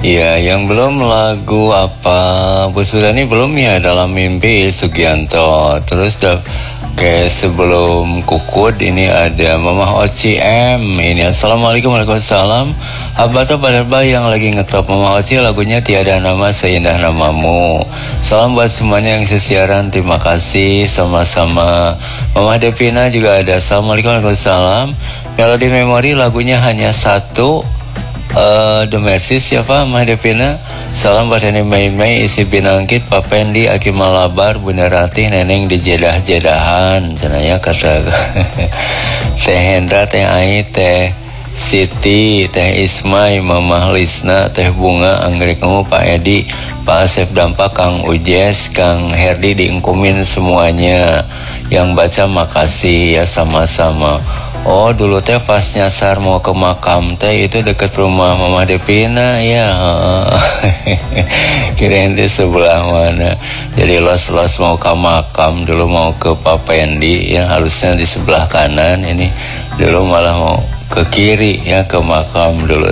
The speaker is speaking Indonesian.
Iya, yang belum lagu apa Bu Sudani belum ya, Dalam Mimpi Sugianto. Terus kayak sebelum Kukud ini ada Mama Oci M. Ini Assalamualaikum Waalaikumsalam. Abata pada yang lagi ngetop Mama Oci lagunya Tiada Nama Seindah Namamu. Salam buat semuanya yang sesiaran. Terima kasih sama-sama. Mama Devina juga ada. Assalamualaikum Waalaikumsalam. Melodi Memori lagunya hanya satu. The Mercy siapa Mah Devina. Salam buat Nenek Mei isi binangkit Papendi Aki Malabar Bunda Ratih Neneng di jedah-jedahan cenanya kata Teh Hendra, Teh Ai, Teh Siti, Teh Ismai, Mamah Lisna, Teh Bunga, Anggrek Kamu, Pak Edi, Pak Asep Dampak, Kang Ujes, Kang Herdi diingkumin semuanya. Yang baca makasih ya, sama-sama. Oh dulu teh pas nyasar mau ke makam teh itu deket rumah Mama Devina ya. Kirain di sebelah mana. Jadi los mau ke makam, dulu mau ke Papendi ya, harusnya di sebelah kanan, ini dulu malah mau ke kiri ya, ke makam dulu.